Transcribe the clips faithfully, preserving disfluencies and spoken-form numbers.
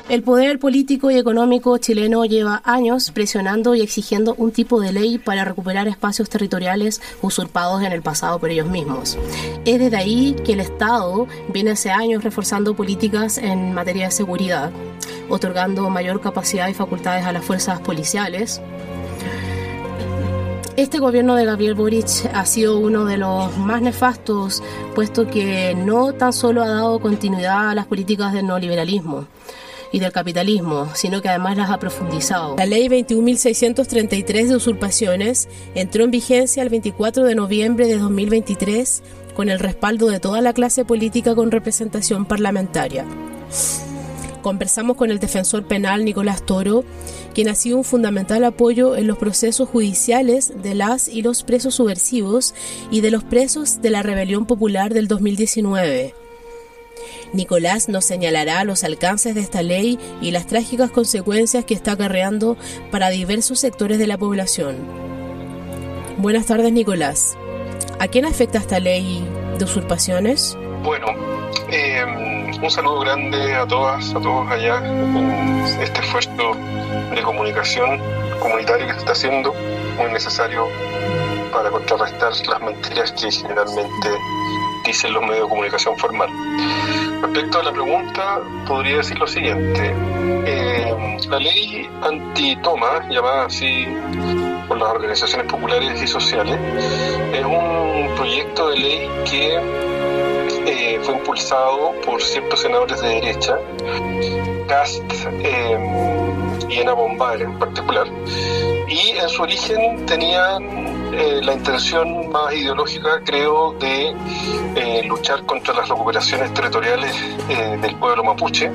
El poder político y económico chileno lleva años presionando y exigiendo un tipo de ley para recuperar espacios territoriales usurpados en el pasado por ellos mismos. Es desde ahí que el Estado viene hace años reforzando políticas en materia de seguridad, otorgando mayor capacidad y facultades a las fuerzas policiales. Este gobierno de Gabriel Boric ha sido uno de los más nefastos, puesto que no tan solo ha dado continuidad a las políticas del neoliberalismo y del capitalismo, sino que además las ha profundizado. La ley veintiún mil seiscientos treinta y tres de usurpaciones entró en vigencia el veinticuatro de noviembre de dos mil veintitrés con el respaldo de toda la clase política con representación parlamentaria. Conversamos con el defensor penal Nicolás Toro, quien ha sido un fundamental apoyo en los procesos judiciales de las y los presos subversivos y de los presos de la rebelión popular del dos mil diecinueve. Nicolás nos señalará los alcances de esta ley y las trágicas consecuencias que está acarreando para diversos sectores de la población. Buenas tardes, Nicolás. ¿A quién afecta esta ley de usurpaciones? Bueno, eh, un saludo grande a todas, a todos allá en este esfuerzo de comunicación comunitaria que se está haciendo, muy necesario para contrarrestar las mentiras que generalmente dicen los medios de comunicación formal. Respecto a la pregunta, podría decir lo siguiente. Eh, la ley antitoma, llamada así por las organizaciones populares y sociales, es un proyecto de ley que eh, fue impulsado por ciertos senadores de derecha, Kast eh, y Ana Bombal en particular, y en su origen tenían Eh, la intención más ideológica, creo, de eh, luchar contra las recuperaciones territoriales eh, del pueblo mapuche,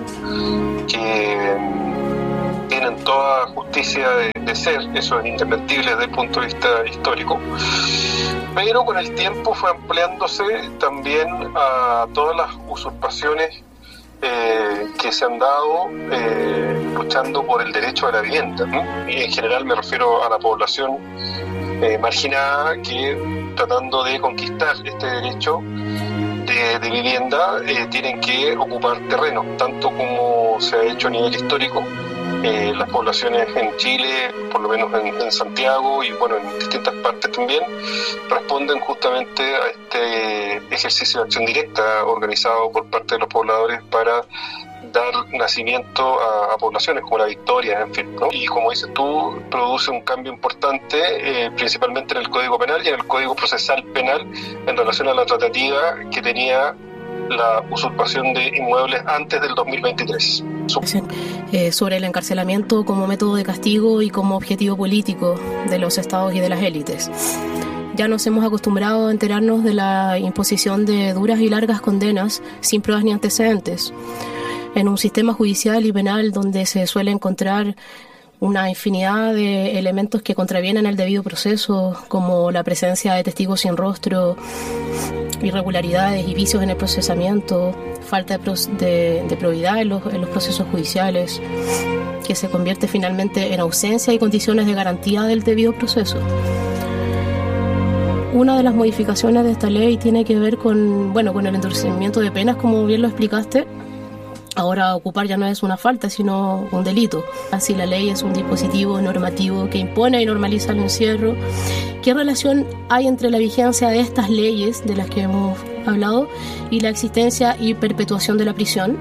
que mm, tienen toda justicia de, de ser, eso es indesmentible desde el punto de vista histórico, pero con el tiempo fue ampliándose también a todas las usurpaciones eh, que se han dado eh, luchando por el derecho a la vivienda, ¿no? Y en general me refiero a la población Eh, marginada que, tratando de conquistar este derecho de, de vivienda, eh, tienen que ocupar terreno, tanto como se ha hecho a nivel histórico. Eh, las poblaciones en Chile, por lo menos en, en Santiago y bueno, en distintas partes también, responden justamente a este ejercicio de acción directa organizado por parte de los pobladores para dar nacimiento a, a poblaciones como La Victoria, en fin, ¿no? Y como dices tú, produce un cambio importante, eh, principalmente en el Código Penal y en el Código Procesal Penal en relación a la tratativa que tenía la usurpación de inmuebles antes del dos mil veintitrés. Eh, sobre el encarcelamiento como método de castigo y como objetivo político de los estados y de las élites. Ya nos hemos acostumbrado a enterarnos de la imposición de duras y largas condenas sin pruebas ni antecedentes, en un sistema judicial y penal donde se suele encontrar una infinidad de elementos que contravienen el debido proceso, como la presencia de testigos sin rostro, irregularidades y vicios en el procesamiento, falta de, de, de probidad en los, en los procesos judiciales, que se convierte finalmente en ausencia y condiciones de garantía del debido proceso. Una de las modificaciones de esta ley tiene que ver con, bueno, con el endurecimiento de penas, como bien lo explicaste. Ahora ocupar ya no es una falta, sino un delito. Así la ley es un dispositivo normativo que impone y normaliza el encierro. ¿Qué relación hay entre la vigencia de estas leyes de las que hemos hablado y la existencia y perpetuación de la prisión?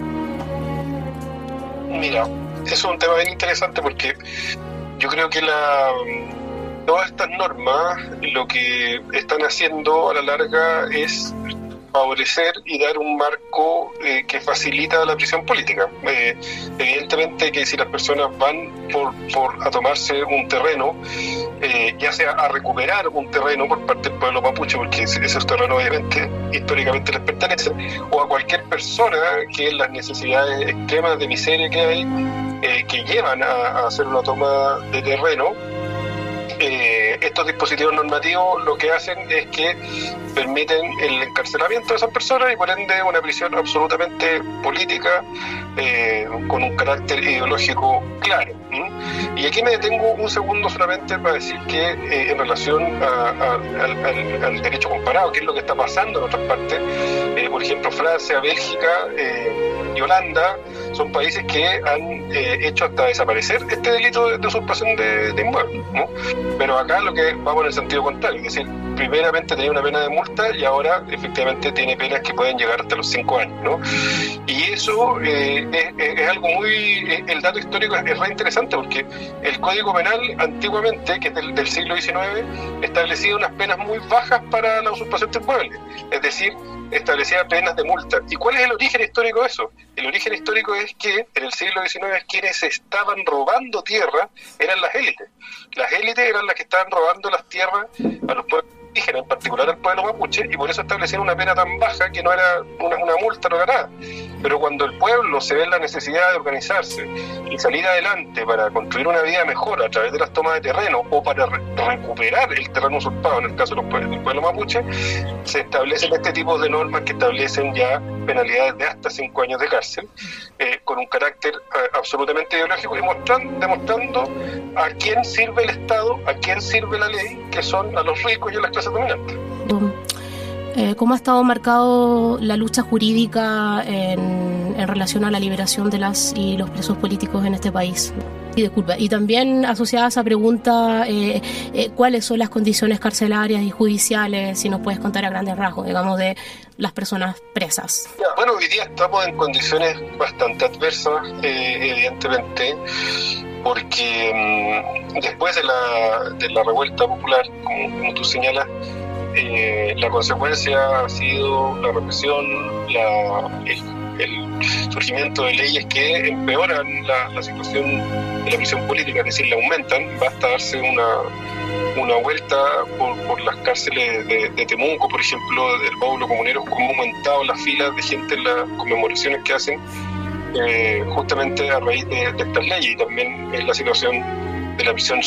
Mira, es un tema bien interesante porque yo creo que la, todas estas normas lo que están haciendo a la larga es favorecer y dar un marco eh, que facilita la prisión política. Eh, evidentemente que si las personas van por, por a tomarse un terreno, eh, ya sea a recuperar un terreno por parte del pueblo mapuche, porque esos terrenos obviamente históricamente les pertenecen, o a cualquier persona que en las necesidades extremas de miseria que hay, eh, que llevan a, a hacer una toma de terreno, Eh, estos dispositivos normativos lo que hacen es que permiten el encarcelamiento de esas personas y por ende una prisión absolutamente política, eh, con un carácter ideológico claro. ¿Mm? Y aquí me detengo un segundo solamente para decir que eh, en relación a, a, al, al, al derecho comparado, que es lo que está pasando en otras partes, eh, por ejemplo Francia, Bélgica, eh, y Holanda son países que han eh, hecho hasta desaparecer este delito de, de usurpación de, de inmuebles, ¿no? Pero acá lo que vamos en el sentido contrario, es decir, primeramente tenía una pena de multa y ahora efectivamente tiene penas que pueden llegar hasta los cinco años, ¿no? Y eso eh, es, es algo muy... El dato histórico es, es re interesante porque el Código Penal antiguamente, que es del, del siglo diecinueve, establecía unas penas muy bajas para la usurpación de inmuebles, es decir, establecía penas de multa. ¿Y cuál es el origen histórico de eso? El origen histórico es que en el siglo diecinueve quienes estaban robando tierra eran las élites. Las élites eran las que estaban robando las tierras a los pueblos indígenas, en particular al pueblo mapuche, y por eso establecieron una pena tan baja que no era una, una multa, no era nada. Pero cuando el pueblo se ve en la necesidad de organizarse y salir adelante para construir una vida mejor a través de las tomas de terreno o para re- recuperar el terreno usurpado, en el caso de los pue- del pueblo mapuche, se establecen este tipo de normas que establecen ya penalidades de hasta cinco años de cárcel, eh, con un carácter eh, absolutamente ideológico y mostrando, demostrando a quién sirve el Estado, a quién sirve la ley, que son a los ricos y a las clases dominantes. Eh, ¿Cómo ha estado marcado la lucha jurídica en, en relación a la liberación de las y los presos políticos en este país? Y disculpa, y también asociada a esa pregunta, eh, eh, ¿cuáles son las condiciones carcelarias y judiciales, si nos puedes contar a grandes rasgos, digamos, de las personas presas? Bueno, hoy día estamos en condiciones bastante adversas, eh, evidentemente, porque mmm, después de la, de la revuelta popular, como, como tú señalas, Eh, la consecuencia ha sido la represión, la, el, el surgimiento de leyes que empeoran la, la situación de la prisión política, es decir, la aumentan. Basta darse una, una vuelta por, por las cárceles de, de Temuco, por ejemplo, del Pueblo Comunero, como han aumentado las filas de gente en las conmemoraciones que hacen, eh, justamente a raíz de, de estas leyes, y también es la situación de la prisión